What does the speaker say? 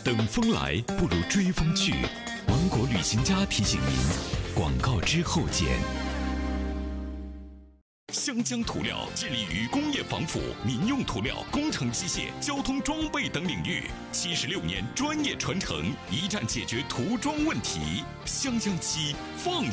等风来不如追风去。王国旅行家提醒您，广告之后见。湘江涂料致力于工业防腐、民用涂料、工程机械、交通装备等领域，76年专业传承，一站解决涂装问题。湘江漆，放